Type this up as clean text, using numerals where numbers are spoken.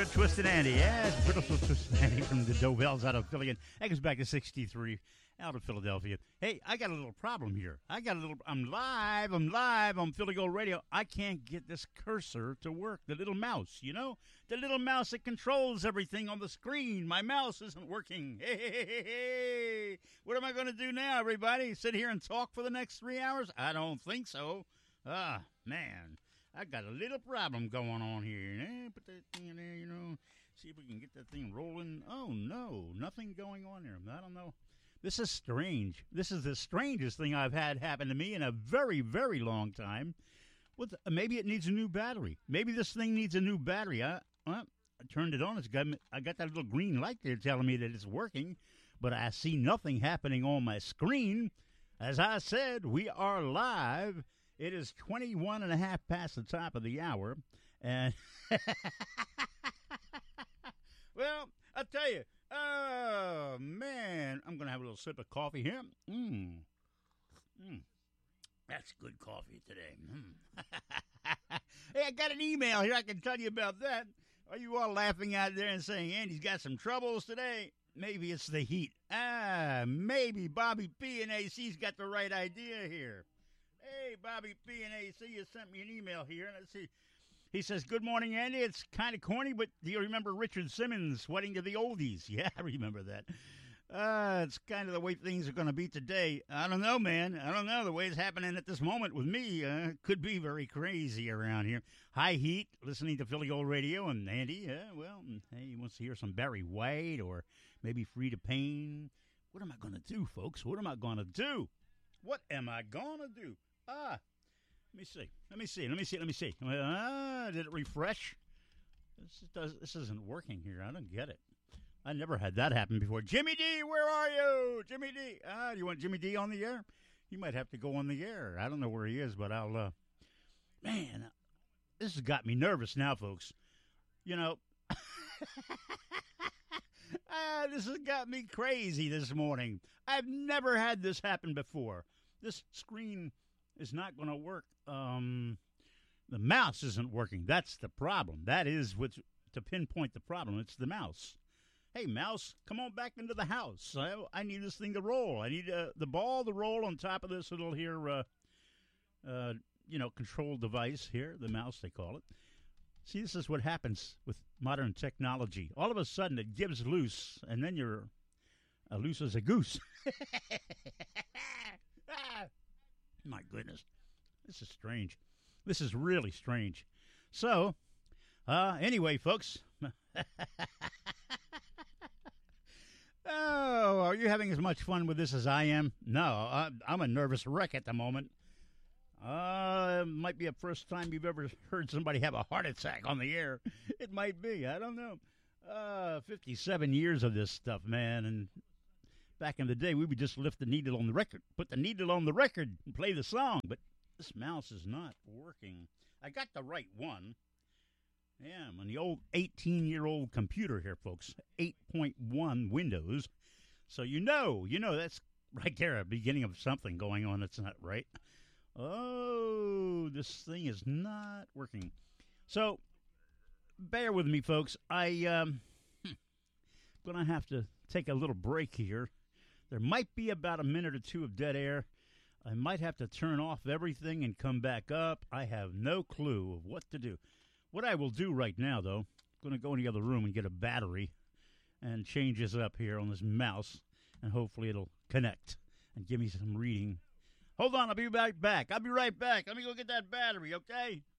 Twisted Andy. Yeah, it's Brittle Twisted Andy from the Dovells out of Philly. And that goes back to 63 out of Philadelphia. Hey, I got a little problem here. I'm live on Philly Gold Radio. I can't get this cursor to work. The little mouse, you know? The little mouse that controls everything on the screen. My mouse isn't working. Hey. What am I going to do now, everybody? Sit here and talk for the next 3 hours? I don't think so. Ah, man. I got a little problem going on here. Put that thing in there, you know. See if we can get that thing rolling. Oh, no. Nothing going on there. I don't know. This is strange. This is the strangest thing I've had happen to me in a very, very long time. Maybe it needs a new battery. Maybe this thing needs a new battery. I turned it on. I got that little green light there telling me that it's working, but I see nothing happening on my screen. As I said, we are live. It is 21 and a half past the top of the hour, and well, I'll tell you, oh, man, I'm going to have a little sip of coffee here. That's good coffee today. Hey, I got an email here. I can tell you about that. Are you all laughing out there and saying, Andy's got some troubles today? Maybe it's the heat. Maybe Bobby P and AC's got the right idea here. Hey, Bobby P and AC, you sent me an email here. Let's see. He says, good morning, Andy. It's kind of corny, but do you remember Richard Simmons, Wedding to the Oldies? Yeah, I remember that. It's kind of the way things are going to be today. I don't know, man. I don't know. The way it's happening at this moment with me could be very crazy around here. High heat, listening to Philly Gold Radio, and Andy, he wants to hear some Barry White or maybe Frida Payne. What am I going to do, folks? What am I going to do? What am I going to do? Let me see. Did it refresh? This isn't working here. I don't get it. I never had that happen before. Jimmy D, where are you? Jimmy D. Do you want Jimmy D on the air? He might have to go on the air. I don't know where he is, but I'll, man, this has got me nervous now, folks. You know, this has got me crazy this morning. I've never had this happen before. This screen is not going to work. The mouse isn't working. That's the problem. That is what's to pinpoint the problem. It's the mouse. Hey, mouse, come on back into the house. I need this thing to roll. I need the ball to roll on top of this little here, control device here, the mouse they call it. See, this is what happens with modern technology. All of a sudden, it gives loose, and then you're loose as a goose. My goodness. This is strange. This is really strange. So, anyway, folks. Oh, are you having as much fun with this as I am? No, I'm a nervous wreck at the moment. It might be the first time you've ever heard somebody have a heart attack on the air. It might be. I don't know. 57 years of this stuff, man, and back in the day, we would just lift the needle on the record, put the needle on the record, and play the song. But this mouse is not working. I got the right one. Yeah, I'm on the old 18-year-old computer here, folks. 8.1 Windows. So you know that's right there, a beginning of something going on that's not right. Oh, this thing is not working. So bear with me, folks. I'm going to have to take a little break here. There might be about a minute or two of dead air. I might have to turn off everything and come back up. I have no clue of what to do. What I will do right now, though, I'm going to go in the other room and get a battery and change this up here on this mouse, and hopefully it'll connect and give me some reading. Hold on, I'll be right back. Let me go get that battery, okay?